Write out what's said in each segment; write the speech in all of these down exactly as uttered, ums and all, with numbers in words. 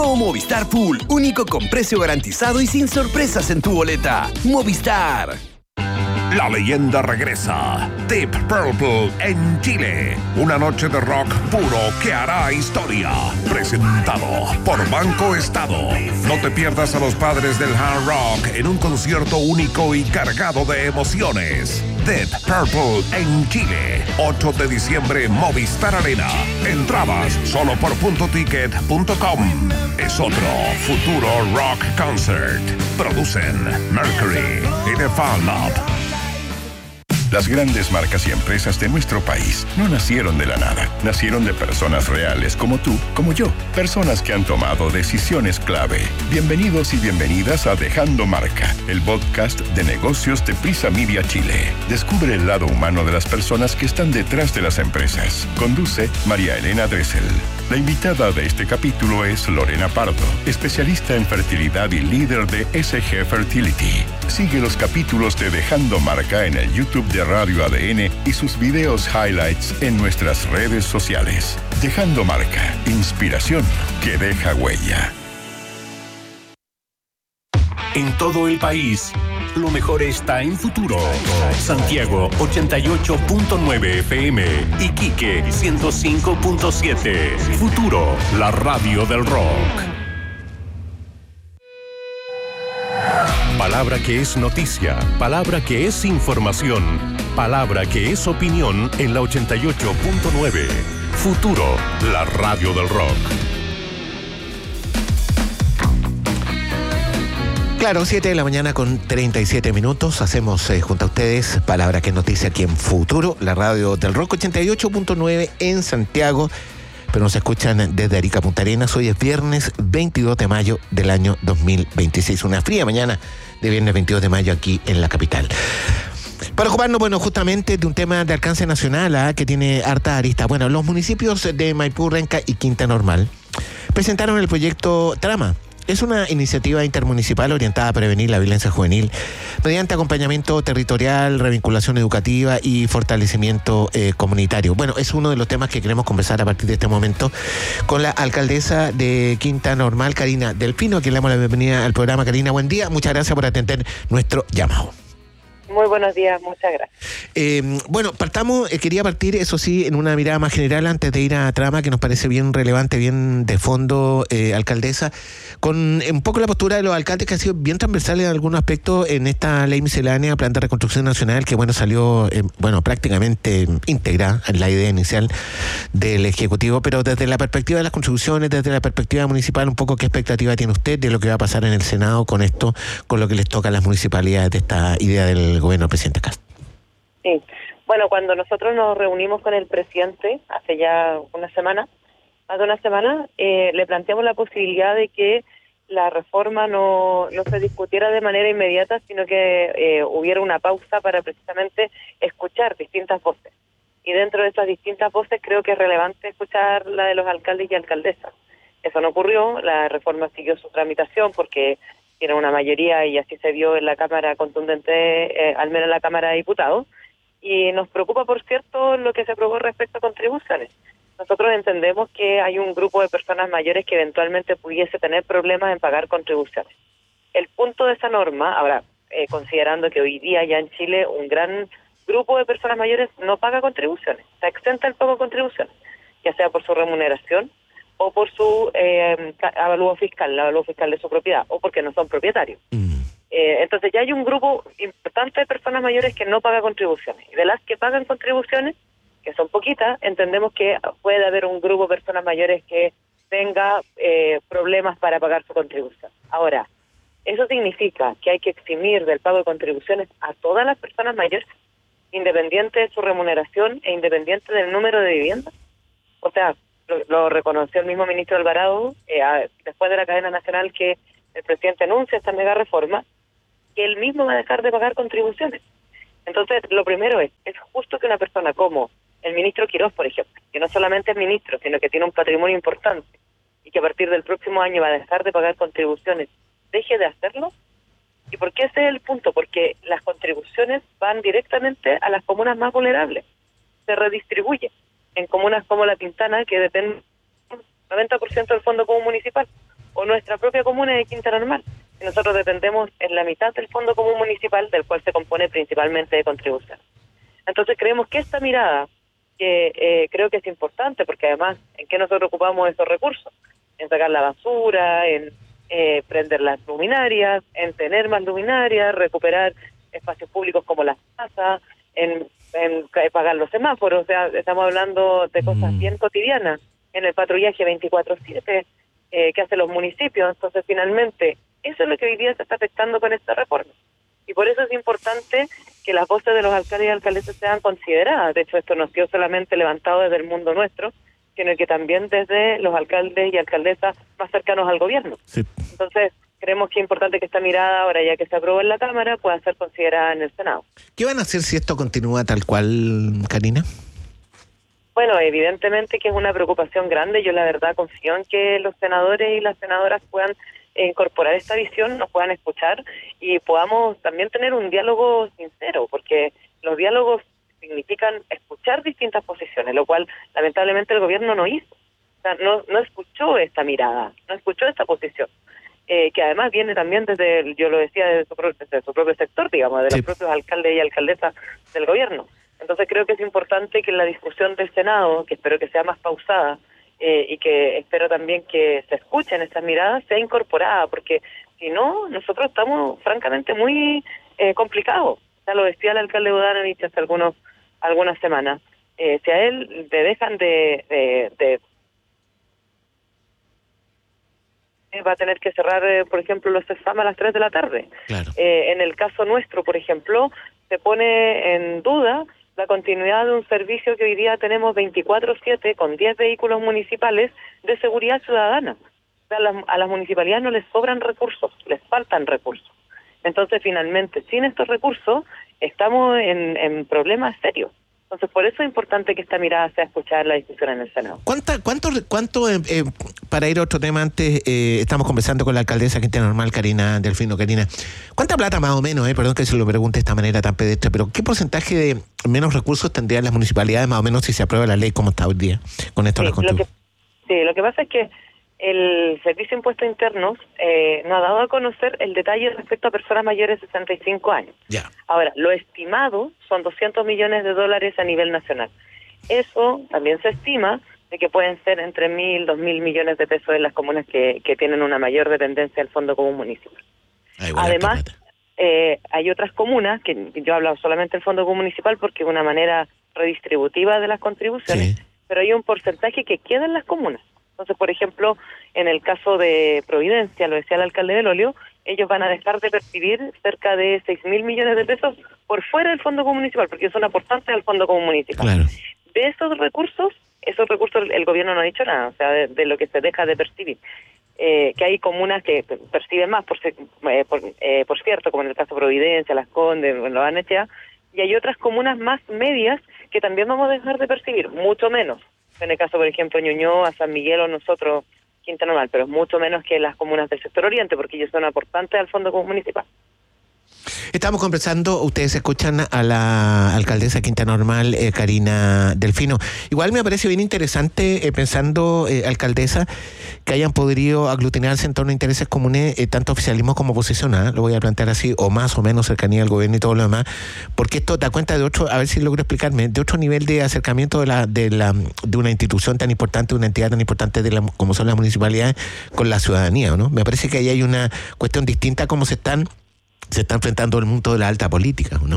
Nuevo Movistar Full, único con precio garantizado y sin sorpresas en tu boleta. Movistar. La leyenda regresa. Deep Purple en Chile. Una noche de rock puro que hará historia. Presentado por Banco Estado. No te pierdas a los padres del hard rock en un concierto único y cargado de emociones. Deep Purple en Chile. ocho de diciembre, Movistar Arena. Entradas solo por punto ticket punto com. Es otro futuro rock concert. Producen Mercury y The Fan Lab. Las grandes marcas y empresas de nuestro país no nacieron de la nada. Nacieron de personas reales como tú, como yo. Personas que han tomado decisiones clave. Bienvenidos y bienvenidas a Dejando Marca, el podcast de negocios de Prisa Media Chile. Descubre el lado humano de las personas que están detrás de las empresas. Conduce María Elena Dressel. La invitada de este capítulo es Lorena Pardo, especialista en fertilidad y líder de S G Fertility. Sigue los capítulos de Dejando Marca en el YouTube de Radio A D N y sus videos highlights en nuestras redes sociales. Dejando Marca, inspiración que deja huella. En todo el país, lo mejor está en Futuro. Santiago ochenta y ocho punto nueve F M, Iquique ciento cinco punto siete. Futuro, la radio del rock. Palabra que es noticia, palabra que es información, palabra que es opinión en la ochenta y ocho punto nueve. Futuro, la radio del rock. Claro, siete de la mañana con treinta y siete minutos. Hacemos eh, junto a ustedes Palabra que es noticia aquí en Futuro, la radio del rock ochenta y ocho punto nueve en Santiago. Pero nos escuchan desde Arica, Punta Arenas. Hoy es viernes veintidós de mayo del año dos mil veintiséis. Una fría mañana de viernes veintidós de mayo aquí en la capital. Para ocuparnos, bueno, justamente de un tema de alcance nacional, ¿eh? que tiene harta arista. Bueno, los municipios de Maipú, Renca y Quinta Normal presentaron el proyecto Trama. Es una iniciativa intermunicipal orientada a prevenir la violencia juvenil mediante acompañamiento territorial, revinculación educativa y fortalecimiento eh, comunitario. Bueno, es uno de los temas que queremos conversar a partir de este momento con la alcaldesa de Quinta Normal, Karina Delfino, a quien le damos la bienvenida al programa. Karina, buen día. Muchas gracias por atender nuestro llamado. Muy buenos días, muchas gracias. Eh, bueno, partamos, eh, quería partir, eso sí, en una mirada más general antes de ir a Trama, que nos parece bien relevante, bien de fondo, eh, alcaldesa, con un poco la postura de los alcaldes que ha sido bien transversal en algunos aspectos en esta ley miscelánea, Plan de Reconstrucción Nacional, que bueno, salió, eh, bueno, prácticamente íntegra en la idea inicial del Ejecutivo, pero desde la perspectiva de las contribuciones, desde la perspectiva municipal, un poco qué expectativa tiene usted de lo que va a pasar en el Senado con esto, con lo que les toca a las municipalidades de esta idea del gobierno del presidente Castro. Sí, bueno, cuando nosotros nos reunimos con el presidente hace ya una semana, más de una semana, eh, le planteamos la posibilidad de que la reforma no, no se discutiera de manera inmediata, sino que eh, hubiera una pausa para precisamente escuchar distintas voces. Y dentro de esas distintas voces creo que es relevante escuchar la de los alcaldes y alcaldesas. Eso no ocurrió, la reforma siguió su tramitación porque tiene una mayoría y así se vio en la Cámara contundente, eh, al menos en la Cámara de Diputados, y nos preocupa, por cierto, lo que se aprobó respecto a contribuciones. Nosotros entendemos que hay un grupo de personas mayores que eventualmente pudiese tener problemas en pagar contribuciones. El punto de esa norma, ahora, eh, considerando que hoy día ya en Chile un gran grupo de personas mayores no paga contribuciones, está exenta el pago de contribuciones, ya sea por su remuneración, o por su eh, avalúo fiscal, el avalúo fiscal de su propiedad, o porque no son propietarios. Mm. Eh, entonces ya hay un grupo importante de personas mayores que no paga contribuciones. Y de las que pagan contribuciones, que son poquitas, entendemos que puede haber un grupo de personas mayores que tenga eh, problemas para pagar su contribución. Ahora, ¿eso significa que hay que eximir del pago de contribuciones a todas las personas mayores, independiente de su remuneración e independiente del número de viviendas? O sea, Lo, lo reconoció el mismo ministro Alvarado eh, a, después de la cadena nacional que el presidente anuncia esta mega reforma, que él mismo va a dejar de pagar contribuciones. Entonces, lo primero es, es justo que una persona como el ministro Quirós, por ejemplo, que no solamente es ministro, sino que tiene un patrimonio importante y que a partir del próximo año va a dejar de pagar contribuciones, deje de hacerlo. ¿Y por qué ese es el punto? Porque las contribuciones van directamente a las comunas más vulnerables, se redistribuyen en comunas como La Pintana, que depende del noventa por ciento del Fondo Común Municipal. o nuestra propia comuna de Quinta Normal. Y nosotros dependemos en la mitad del Fondo Común Municipal, del cual se compone principalmente de contribución. Entonces creemos que esta mirada, que eh, creo que es importante, porque además, ¿en qué nosotros ocupamos esos recursos? En sacar la basura, en eh, prender las luminarias, en tener más luminarias, recuperar espacios públicos como las plazas, en, en pagar los semáforos. O sea, estamos hablando de cosas mm. bien cotidianas, en el patrullaje veinticuatro siete eh, que hacen los municipios. Entonces, finalmente, eso es lo que hoy día se está afectando con esta reforma. Y por eso es importante que las voces de los alcaldes y alcaldesas sean consideradas. De hecho, esto no ha sido solamente levantado desde el mundo nuestro, sino que también desde los alcaldes y alcaldesas más cercanos al gobierno. Sí. Entonces, creemos que es importante que esta mirada, ahora ya que se aprobó en la Cámara, pueda ser considerada en el Senado. ¿Qué van a hacer si esto continúa tal cual, Karina? Bueno, evidentemente que es una preocupación grande. Yo la verdad confío en que los senadores y las senadoras puedan incorporar esta visión, nos puedan escuchar y podamos también tener un diálogo sincero, porque los diálogos significan escuchar distintas posiciones, lo cual lamentablemente el gobierno no hizo. O sea, no, no escuchó esta mirada, no escuchó esta posición, eh, que además viene también desde, el, yo lo decía, desde su, propio, desde su propio sector, digamos, de sí. los propios alcaldes y alcaldesas del gobierno. Entonces creo que es importante que en la discusión del Senado, que espero que sea más pausada, Eh, y que espero también que se escuchen estas miradas, sea incorporada, porque si no, nosotros estamos francamente muy eh, complicados. Ya lo decía el alcalde Bodanovich hace algunos, algunas semanas. Eh, si a él le dejan de, de, de... va a tener que cerrar, eh, por ejemplo, los CESFAM a las tres de la tarde. Claro. Eh, en el caso nuestro, por ejemplo, se pone en duda la continuidad de un servicio que hoy día tenemos veinticuatro siete con diez vehículos municipales de seguridad ciudadana. O sea, a las, a las municipalidades no les sobran recursos, les faltan recursos. Entonces, finalmente, sin estos recursos, estamos en, en problemas serios. Entonces, por eso es importante que esta mirada sea escuchada en la discusión en el Senado. ¿Cuánta, ¿Cuánto, cuánto eh, eh, para ir a otro tema antes, eh, estamos conversando con la alcaldesa Quinta Normal, Karina Delfino? Karina, ¿cuánta plata más o menos, eh, perdón que se lo pregunte de esta manera tan pedestre, pero qué porcentaje de menos recursos tendrían las municipalidades más o menos si se aprueba la ley como está hoy día con esto? Sí, lo que, sí, lo que pasa es que el Servicio de Impuestos Internos eh, nos ha dado a conocer el detalle respecto a personas mayores de sesenta y cinco años. Ya. Ahora, lo estimado son doscientos millones de dólares a nivel nacional. Eso también se estima de que pueden ser entre mil, dos mil millones de pesos en las comunas que, que tienen una mayor dependencia del Fondo Común Municipal. Ay, Además, eh, hay otras comunas, que yo he hablado solamente del Fondo Común Municipal porque es una manera redistributiva de las contribuciones, sí. pero hay un porcentaje que queda en las comunas. Entonces, por ejemplo, en el caso de Providencia, lo decía el alcalde del Olio, ellos van a dejar de percibir cerca de seis mil millones de pesos por fuera del Fondo Común Municipal, porque son aportantes al Fondo Común Municipal. Claro. De esos recursos, esos recursos el gobierno no ha dicho nada, o sea, de, de lo que se deja de percibir. Eh, que hay comunas que perciben más, por, eh, por, eh, por cierto, como en el caso de Providencia, Las Condes, Lo Barnechea, y hay otras comunas más medias que también vamos a dejar de percibir, mucho menos. En el caso, por ejemplo, Ñuñoa, San Miguel o nosotros, Quinta Normal, pero es mucho menos que las comunas del sector oriente, porque ellos son aportantes al Fondo Común Municipal. Estamos conversando, ustedes escuchan a la alcaldesa Quinta Normal, eh, Karina Delfino. Igual me parece bien interesante, eh, pensando, eh, alcaldesa, que hayan podido aglutinarse en torno a intereses comunes, eh, tanto oficialismo como oposición, ¿eh? Lo voy a plantear así, o más o menos cercanía al gobierno y todo lo demás, porque esto da cuenta de otro, a ver si logro explicarme, de otro nivel de acercamiento de la de la de una institución tan importante, una entidad tan importante de la, como son las municipalidades, con la ciudadanía, ¿no? Me parece que ahí hay una cuestión distinta como se están se está enfrentando el mundo de la alta política, ¿no?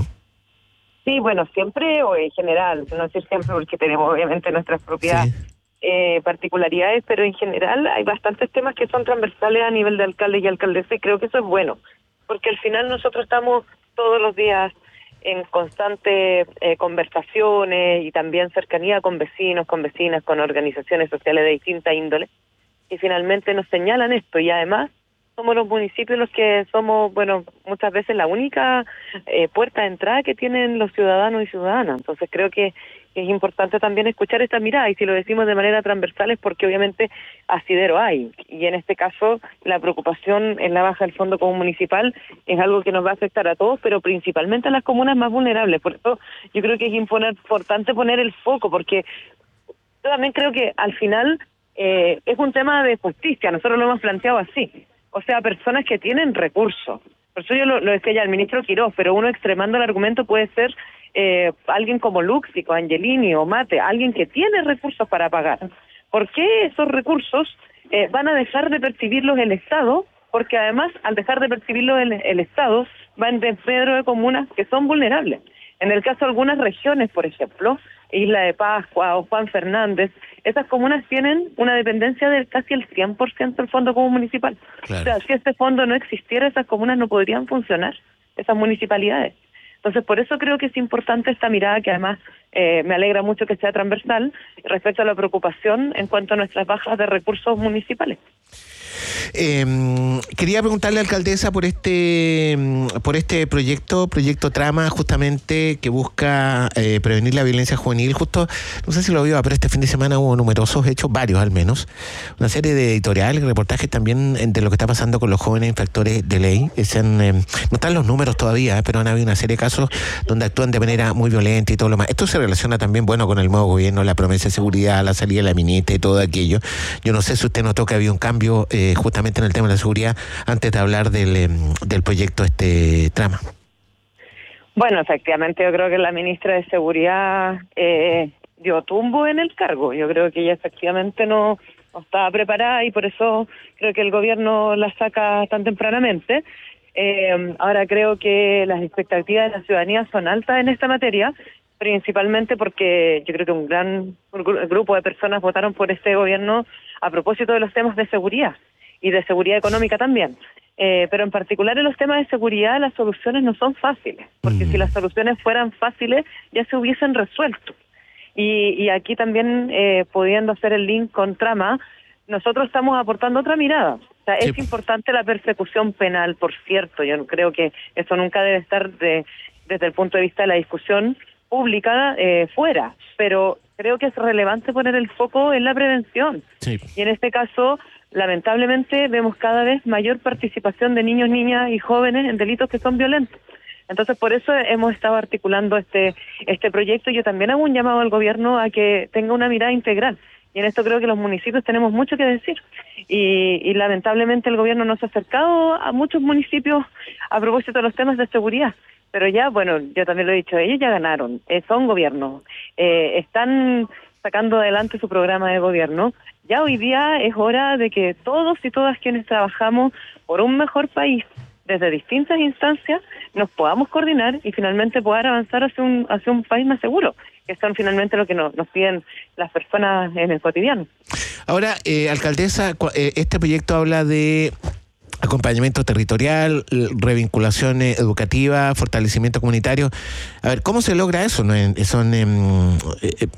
Sí, bueno, siempre o en general, no decir siempre porque tenemos obviamente nuestras propias sí. eh, particularidades, pero en general hay bastantes temas que son transversales a nivel de alcalde y alcaldesa y creo que eso es bueno, porque al final nosotros estamos todos los días en constantes eh, conversaciones y también cercanía con vecinos, con vecinas, con organizaciones sociales de distinta índole, y finalmente nos señalan esto y además somos los municipios los que somos, bueno, muchas veces la única eh, puerta de entrada que tienen los ciudadanos y ciudadanas. Entonces creo que es importante también escuchar esta mirada, y si lo decimos de manera transversal es porque obviamente asidero hay, y en este caso la preocupación en la baja del Fondo Común Municipal es algo que nos va a afectar a todos, pero principalmente a las comunas más vulnerables. Por eso yo creo que es importante poner el foco, porque yo también creo que al final eh, es un tema de justicia, nosotros lo hemos planteado así, o sea, personas que tienen recursos. Por eso yo lo, lo decía ya el ministro Quiroz, pero uno extremando el argumento puede ser eh, alguien como Luxico, Angelini o Mate, alguien que tiene recursos para pagar. ¿Por qué esos recursos eh, van a dejar de percibirlos el Estado? Porque además, al dejar de percibirlos el, el Estado, va en desmedro de comunas que son vulnerables. En el caso de algunas regiones, por ejemplo, Isla de Pascua o Juan Fernández, esas comunas tienen una dependencia del casi el cien por ciento del Fondo Común Municipal. Claro. O sea, si este fondo no existiera, esas comunas no podrían funcionar, esas municipalidades. Entonces, por eso creo que es importante esta mirada, que además eh, me alegra mucho que sea transversal, respecto a la preocupación en cuanto a nuestras bajas de recursos municipales. Eh, quería preguntarle, alcaldesa, por este por este proyecto, proyecto Trama, justamente, que busca eh, prevenir la violencia juvenil. Justo, no sé si lo vio, pero este fin de semana hubo numerosos hechos, varios al menos, una serie de editoriales, reportajes también de lo que está pasando con los jóvenes infractores de ley. Se han, eh, no están los números todavía, eh, pero han habido una serie de casos donde actúan de manera muy violenta y todo lo más. Esto se relaciona también, bueno, con el nuevo gobierno, la promesa de seguridad, la salida de la ministra y todo aquello. Yo no sé si usted notó que había un cambio eh, justamente en el tema de la seguridad, antes de hablar del, eh, del proyecto este Trama. Bueno, efectivamente, yo creo que la ministra de Seguridad eh, dio tumbo en el cargo. Yo creo que ella efectivamente no, no estaba preparada y por eso creo que el gobierno la saca tan tempranamente. Eh, ahora creo que las expectativas de la ciudadanía son altas en esta materia, principalmente porque yo creo que un gran grupo de personas votaron por este gobierno a propósito de los temas de seguridad y de seguridad económica también. Eh, pero en particular en los temas de seguridad las soluciones no son fáciles, porque mm. si las soluciones fueran fáciles ya se hubiesen resuelto. Y, y aquí también, eh, pudiendo hacer el link con Trama, nosotros estamos aportando otra mirada. O sea, sí. Es importante la persecución penal, por cierto. Yo creo que eso nunca debe estar de, desde el punto de vista de la discusión pública eh, fuera, pero creo que es relevante poner el foco en la prevención. Sí. Y en este caso, lamentablemente, vemos cada vez mayor participación de niños, niñas y jóvenes en delitos que son violentos. Entonces, por eso hemos estado articulando este este proyecto. Yo también hago un llamado al gobierno a que tenga una mirada integral. Y en esto creo que los municipios tenemos mucho que decir. Y, y lamentablemente el gobierno no se ha acercado a muchos municipios a propósito de los temas de seguridad. Pero ya, bueno, yo también lo he dicho, ellos ya ganaron, eh, son gobierno, eh, están sacando adelante su programa de gobierno. Ya hoy día es hora de que todos y todas quienes trabajamos por un mejor país, desde distintas instancias, nos podamos coordinar y finalmente poder avanzar hacia un hacia un país más seguro, que son finalmente lo que nos, nos piden las personas en el cotidiano. Ahora, eh, alcaldesa, este proyecto habla de acompañamiento territorial, revinculación educativa, fortalecimiento comunitario. A ver, ¿cómo se logra eso? ¿No? Son, eh, eh,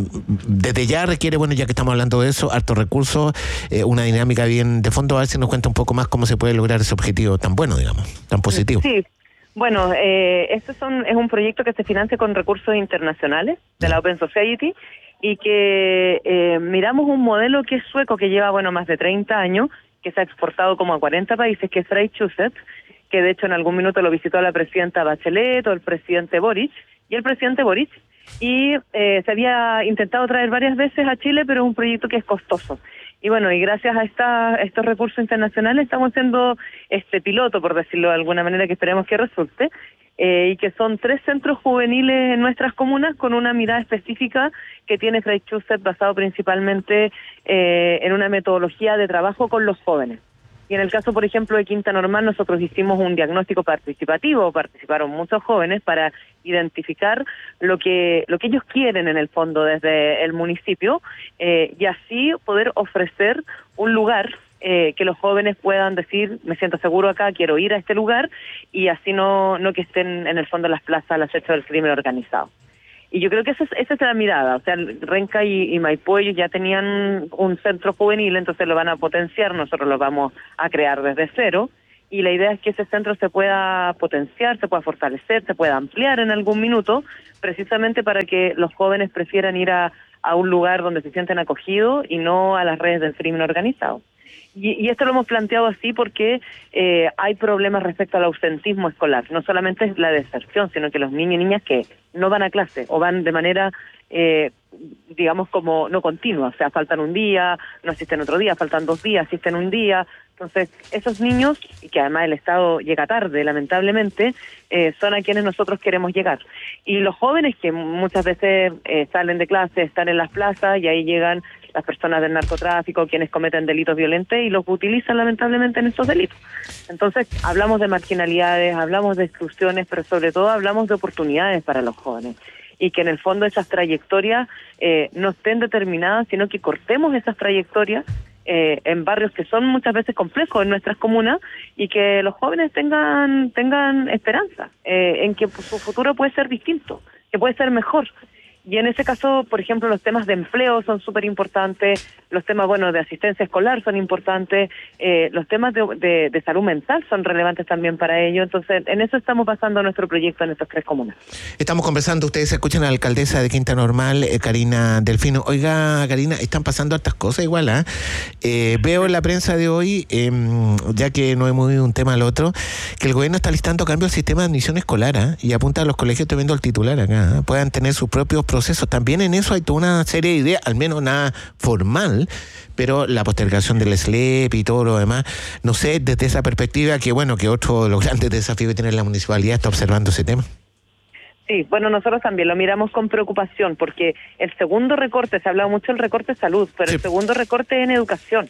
desde ya requiere, bueno, ya que estamos hablando de eso, hartos recursos, eh, una dinámica bien de fondo. A ver si nos cuenta un poco más cómo se puede lograr ese objetivo tan bueno, digamos, tan positivo. Sí, bueno, eh, este son, es un proyecto que se financia con recursos internacionales de la Open Society y que eh, miramos un modelo que es sueco, que lleva, bueno, más de treinta años, que se ha exportado como a cuarenta países, que es Freischütz, que de hecho en algún minuto lo visitó la presidenta Bachelet o el presidente Boric, y el presidente Boric, y eh, se había intentado traer varias veces a Chile, pero es un proyecto que es costoso. Y bueno, y gracias a, esta, a estos recursos internacionales estamos haciendo este piloto, por decirlo de alguna manera, que esperemos que resulte, eh, y que son tres centros juveniles en nuestras comunas con una mirada específica que tiene Freischütz, basado principalmente eh, en una metodología de trabajo con los jóvenes. Y en el caso, por ejemplo, de Quinta Normal, nosotros hicimos un diagnóstico participativo, participaron muchos jóvenes para identificar lo que lo que ellos quieren en el fondo desde el municipio, eh, y así poder ofrecer un lugar eh, que los jóvenes puedan decir, me siento seguro acá, quiero ir a este lugar, y así no, no que estén en el fondo de las plazas al acecho del crimen organizado. Y yo creo que esa es, esa es la mirada. O sea, Renca y, y Maipú ellos ya tenían un centro juvenil, entonces lo van a potenciar, nosotros lo vamos a crear desde cero, y la idea es que ese centro se pueda potenciar, se pueda fortalecer, se pueda ampliar en algún minuto, precisamente para que los jóvenes prefieran ir a, a un lugar donde se sienten acogidos y no a las redes del crimen organizado. Y, y esto lo hemos planteado así porque eh, hay problemas respecto al ausentismo escolar. No solamente es la deserción, sino que los niños y niñas que no van a clase o van de manera, eh, digamos, como no continua. O sea, faltan un día, no asisten otro día, faltan dos días, asisten un día. Entonces, esos niños, y que además el Estado llega tarde, lamentablemente, eh, son a quienes nosotros queremos llegar. Y los jóvenes que muchas veces eh, salen de clase, están en las plazas y ahí llegan las personas del narcotráfico, quienes cometen delitos violentos y los utilizan lamentablemente en estos delitos. Entonces, hablamos de marginalidades, hablamos de exclusiones, pero sobre todo hablamos de oportunidades para los jóvenes. Y que en el fondo esas trayectorias eh, no estén determinadas, sino que cortemos esas trayectorias eh, en barrios que son muchas veces complejos en nuestras comunas y que los jóvenes tengan tengan esperanza eh, en que su futuro puede ser distinto, que puede ser mejor. Y en ese caso, por ejemplo, los temas de empleo son súper importantes, los temas, bueno, de asistencia escolar son importantes, eh, los temas de, de, de salud mental son relevantes también para ello. Entonces, en eso estamos basando nuestro proyecto en estas tres comunas. Estamos conversando, ustedes escuchan a la alcaldesa de Quinta Normal, eh, Karina Delfino. Oiga, Karina, están pasando hartas cosas igual, ¿eh? Eh, veo en la prensa de hoy, eh, ya que no hemos ido un tema al otro, que el gobierno está listando cambios al sistema de admisión escolar, ¿eh? Y apunta a los colegios, estoy viendo el titular acá, ¿eh? Puedan tener sus propios procesos. También en eso hay toda una serie de ideas, al menos nada formal, pero la postergación del S L E P y todo lo demás, no sé, desde esa perspectiva, que bueno, que otro de los grandes desafíos que tiene la municipalidad está observando ese tema. Sí, bueno, nosotros también lo miramos con preocupación, porque el segundo recorte, se ha hablado mucho del recorte de salud, pero sí. El segundo recorte en educación.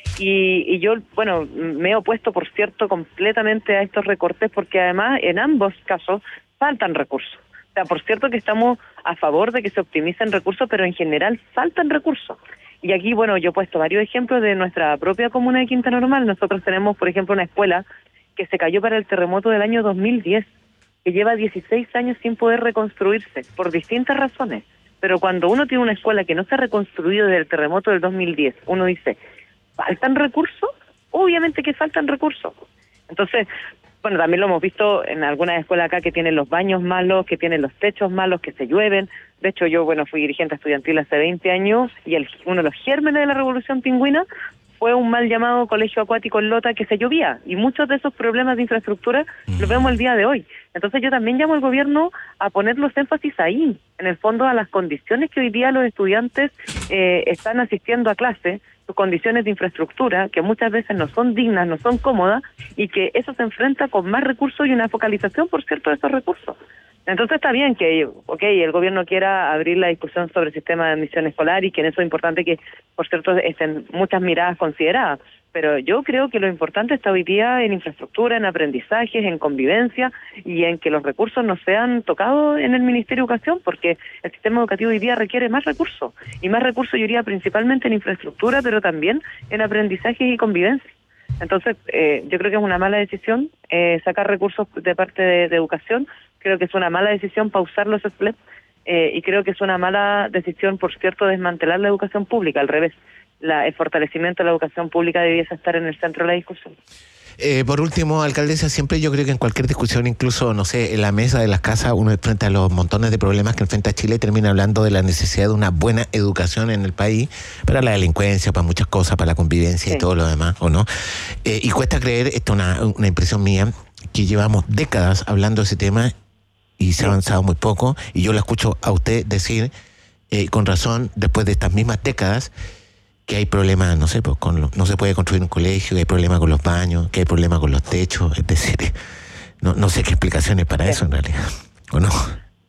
Y, y yo, bueno, me he opuesto, por cierto, completamente a estos recortes, porque además en ambos casos faltan recursos. O sea, por cierto que estamos a favor de que se optimicen recursos, pero en general faltan recursos. Y aquí, bueno, yo he puesto varios ejemplos de nuestra propia comuna de Quinta Normal. Nosotros tenemos, por ejemplo, una escuela que se cayó para el terremoto del año dos mil diez, que lleva dieciséis años sin poder reconstruirse, por distintas razones. Pero cuando uno tiene una escuela que no se ha reconstruido desde el terremoto del dos mil diez, uno dice, ¿faltan recursos? Obviamente que faltan recursos. Entonces, bueno, también lo hemos visto en algunas escuelas acá que tienen los baños malos, que tienen los techos malos, que se llueven. De hecho, yo, bueno, fui dirigente estudiantil hace veinte años y el, uno de los gérmenes de la Revolución Pingüina fue un mal llamado colegio acuático en Lota que se llovía. Y muchos de esos problemas de infraestructura los vemos el día de hoy. Entonces yo también llamo al gobierno a poner los énfasis ahí, en el fondo a las condiciones que hoy día los estudiantes eh, están asistiendo a clase, sus condiciones de infraestructura, que muchas veces no son dignas, no son cómodas, y que eso se enfrenta con más recursos y una focalización, por cierto, de esos recursos. Entonces está bien que, ok, el gobierno quiera abrir la discusión sobre el sistema de admisión escolar y que en eso es importante que, por cierto, estén muchas miradas consideradas, pero yo creo que lo importante está hoy día en infraestructura, en aprendizajes, en convivencia y en que los recursos no sean tocados en el Ministerio de Educación, porque el sistema educativo hoy día requiere más recursos, y más recursos yo diría principalmente en infraestructura, pero también en aprendizajes y convivencia. Entonces, eh, yo creo que es una mala decisión eh, sacar recursos de parte de, de educación. Creo que es una mala decisión pausar los S L E P eh, y creo que es una mala decisión, por cierto, desmantelar la educación pública. Al revés, la, el fortalecimiento de la educación pública debiese estar en el centro de la discusión. Eh, por último, alcaldesa, siempre yo creo que en cualquier discusión, incluso, no sé, en la mesa de las casas, uno frente a los montones de problemas que enfrenta Chile, termina hablando de la necesidad de una buena educación en el país, para la delincuencia, para muchas cosas, para la convivencia sí. y todo lo demás, ¿o no? Eh, y cuesta creer, esto es una, una impresión mía, que llevamos décadas hablando de ese tema y se ha avanzado muy poco, y yo la escucho a usted decir, eh, con razón, después de estas mismas décadas, que hay problemas, no sé, pues con lo, no se puede construir un colegio, que hay problemas con los baños, que hay problemas con los techos, es decir, no, no sé qué explicaciones para sí. eso en realidad, ¿o no?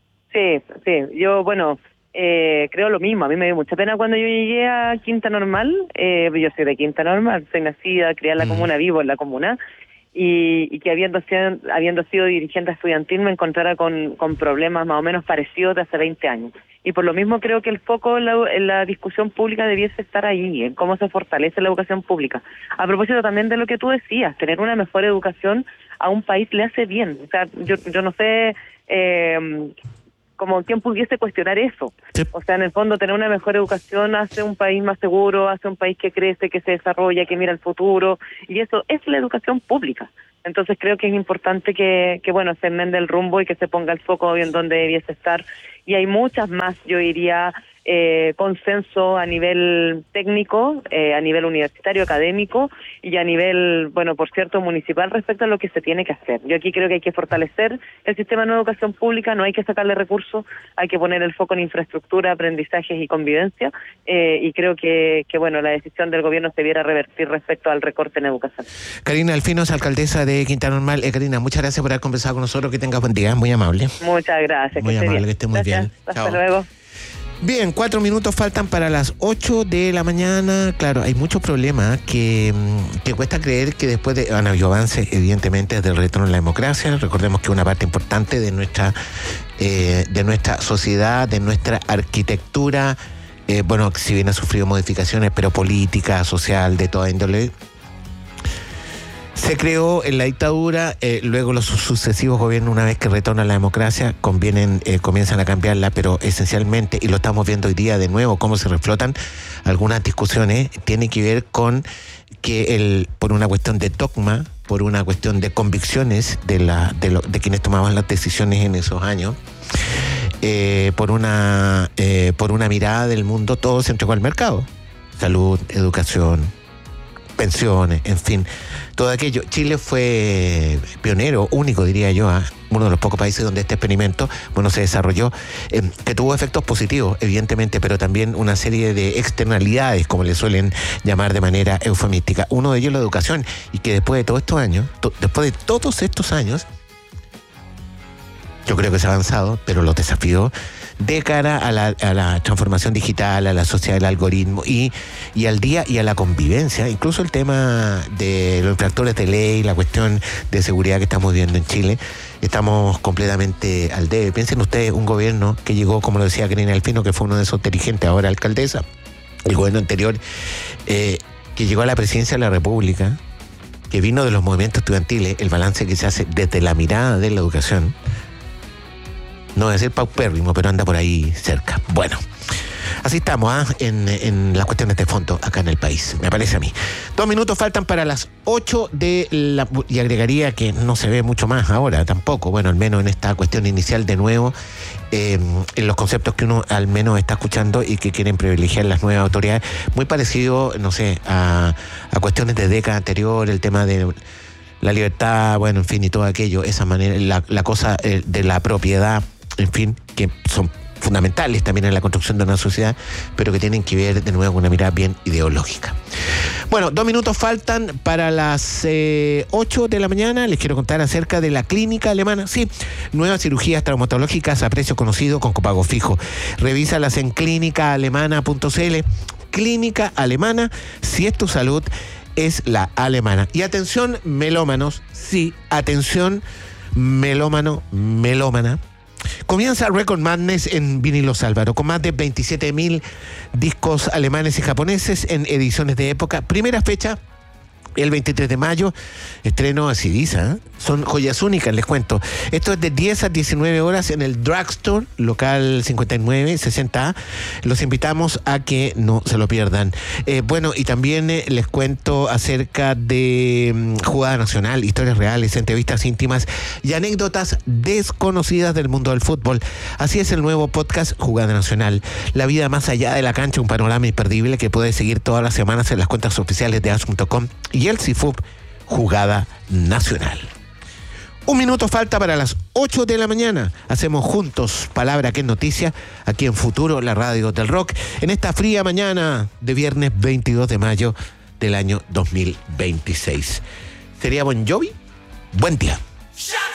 Sí, sí, yo, bueno, eh, creo lo mismo. A mí me dio mucha pena cuando yo llegué a Quinta Normal, eh, yo soy de Quinta Normal, soy nacida, criada en la mm. comuna, vivo en la comuna, y, y que habiendo sido, habiendo sido dirigente estudiantil me encontrara con, con problemas más o menos parecidos de hace veinte años. Y por lo mismo creo que el foco en la, en la discusión pública debiese estar ahí, en cómo se fortalece la educación pública. A propósito también de lo que tú decías, tener una mejor educación a un país le hace bien. O sea, yo, yo no sé eh, como quién pudiese cuestionar eso. Sí. O sea, en el fondo tener una mejor educación hace un país más seguro, hace un país que crece, que se desarrolla, que mira el futuro, y eso es la educación pública. Entonces creo que es importante que, que bueno, se enmende el rumbo y que se ponga el foco en donde debiese estar. Y hay muchas más, yo diría, eh, consenso a nivel técnico, eh, a nivel universitario, académico y a nivel, bueno, por cierto, municipal respecto a lo que se tiene que hacer. Yo aquí creo que hay que fortalecer el sistema de educación pública, no hay que sacarle recursos, hay que poner el foco en infraestructura, aprendizajes y convivencia, eh, y creo que, que, bueno, la decisión del gobierno se debiera revertir respecto al recorte en educación. Karina Alfinos, alcaldesa de Quintana Normal. Eh, Karina, muchas gracias por haber conversado con nosotros, que tengas buen día, muy amable. Muchas gracias. Muy que amable, esté que esté muy Gracias. bien. Hasta Chao. luego. Bien, cuatro minutos faltan para las ocho de la mañana. Claro, hay muchos problemas que, que cuesta creer que después de... Han habido avances, evidentemente, del retorno a la democracia. Recordemos que una parte importante de nuestra, eh, de nuestra sociedad, de nuestra arquitectura, eh, bueno, si bien ha sufrido modificaciones, pero política, social, de toda índole, se creó en la dictadura, eh, luego los sucesivos gobiernos, una vez que retorna la democracia, convienen, eh, comienzan a cambiarla, pero esencialmente, y lo estamos viendo hoy día de nuevo, cómo se reflotan algunas discusiones, tiene que ver con que el, por una cuestión de dogma, por una cuestión de convicciones de, la, de, lo, de quienes tomaban las decisiones en esos años, eh, por, una, eh, por una mirada del mundo, todo se entregó al mercado. Salud, educación, pensiones, en fin, todo aquello. Chile fue pionero, único diría yo, ¿eh? uno de los pocos países donde este experimento, bueno, se desarrolló, eh, que tuvo efectos positivos, evidentemente, pero también una serie de externalidades, como le suelen llamar de manera eufemística. Uno de ellos la educación, y que después de todos estos años, to- después de todos estos años, yo creo que se ha avanzado, pero los desafíos de cara a la, a la transformación digital, a la sociedad del algoritmo y, y al día y a la convivencia, incluso el tema de los infractores de ley, la cuestión de seguridad que estamos viendo en Chile, estamos completamente al debe. Piensen ustedes, un gobierno que llegó, como lo decía Karina Alfino, que fue uno de esos dirigentes, ahora alcaldesa, el gobierno anterior, eh, que llegó a la presidencia de la República, que vino de los movimientos estudiantiles, el balance que se hace desde la mirada de la educación, no voy a decir paupérrimo, pero anda por ahí cerca. Bueno, así estamos, ¿eh? en, en las cuestiones de fondo acá en el país, me parece a mí. Dos minutos faltan para las ocho de la... Y agregaría que no se ve mucho más ahora tampoco, bueno, al menos en esta cuestión inicial de nuevo, eh, en los conceptos que uno al menos está escuchando y que quieren privilegiar las nuevas autoridades, muy parecido, no sé, a, a cuestiones de década anterior, el tema de la libertad, bueno, en fin, y todo aquello, esa manera, la, la cosa eh, de la propiedad, en fin, que son fundamentales también en la construcción de una sociedad, pero que tienen que ver de nuevo con una mirada bien ideológica. Bueno, dos minutos faltan para las eh, ocho de la mañana. Les quiero contar acerca de la clínica alemana. Sí, nuevas cirugías traumatológicas a precio conocido con copago fijo. Revísalas en clínica alemana punto c l. Clínica Alemana, si es tu salud, es la alemana. Y atención, melómanos, sí, atención, melómano, melómana. Comienza Record Madness en Vinilos Álvaro, con más de veintisiete mil discos alemanes y japoneses en ediciones de época. Primera fecha, el veintitrés de mayo, estreno así dice, ¿eh? Son joyas únicas, les cuento. Esto es de diez a diecinueve horas en el Drugstore, local cincuenta y nueve sesenta A. Los invitamos a que no se lo pierdan. Eh, bueno, y también eh, les cuento acerca de um, Jugada Nacional, historias reales, entrevistas íntimas y anécdotas desconocidas del mundo del fútbol. Así es el nuevo podcast Jugada Nacional. La vida más allá de la cancha, un panorama imperdible que puedes seguir todas las semanas en las cuentas oficiales de as punto com y el C I F U B Jugada Nacional. Un minuto falta para las ocho de la mañana. Hacemos juntos Palabra que es Noticia, aquí en Futuro, la radio del rock, en esta fría mañana de viernes veintidós de mayo del año dos mil veintiséis. ¿Sería Bon Jovi? Buen día.